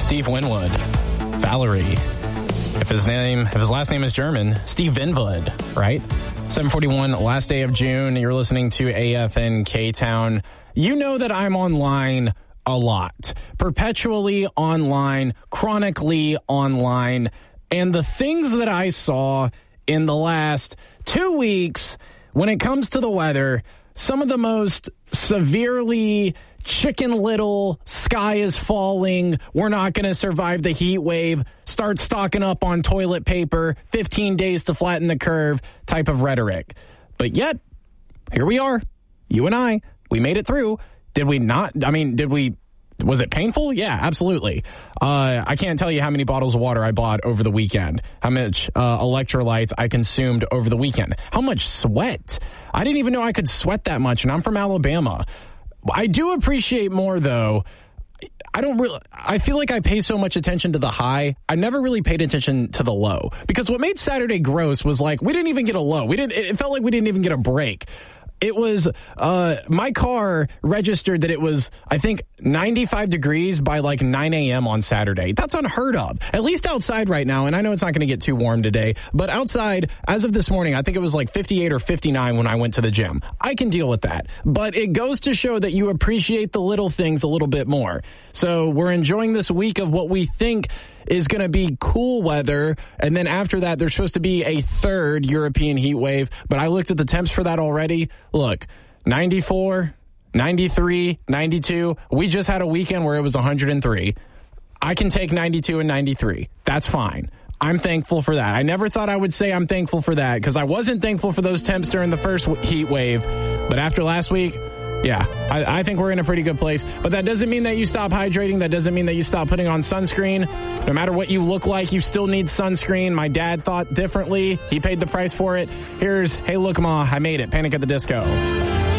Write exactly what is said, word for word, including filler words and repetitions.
Steve Winwood. Valerie. If his name, if his last name is German, Steve Winwood, right? seven forty-one, last day of June. You're listening to A F N K-Town. You know that I'm online a lot. Perpetually online, chronically online. And the things that I saw in the last two weeks when it comes to the weather, some of the most severely Chicken Little, sky is falling, we're not going to survive the heat wave, start stocking up on toilet paper, fifteen days to flatten the curve type of rhetoric. But yet, here we are, you and I, we made it through. Did we not? I mean, did we? Was it painful? Yeah, absolutely. Uh, I can't tell you how many bottles of water I bought over the weekend, how much uh, electrolytes I consumed over the weekend, how much sweat. I didn't even know I could sweat that much, and I'm from Alabama. I do appreciate more, though. I don't really, I feel like I pay so much attention to the high. I never really paid attention to the low, because what made Saturday gross was like, we didn't even get a low. We didn't, it felt like we didn't even get a break. It was, uh, my car registered that it was, I think, ninety-five degrees by like nine a.m. on Saturday. That's unheard of, at least outside right now. And I know it's not going to get too warm today, but outside, as of this morning, I think it was like fifty-eight or fifty-nine when I went to the gym. I can deal with that, but it goes to show that you appreciate the little things a little bit more. So we're enjoying this week of what we think is going to be cool weather, and then after that, there's supposed to be a third European heat wave, but I looked at the temps for that already. Look, ninety-four, ninety-three, ninety-two. We just had a weekend where it was one hundred three. I can take ninety-two and ninety-three. That's fine. I'm thankful for that. I never thought I would say I'm thankful for that, because I wasn't thankful for those temps during the first heat wave, but after last week, yeah, I, I think we're in a pretty good place. But that doesn't mean that you stop hydrating. That doesn't mean that you stop putting on sunscreen. No matter what you look like, you still need sunscreen. My dad thought differently. He paid the price for it. Here's Hey Look Ma, I Made It, Panic at the Disco.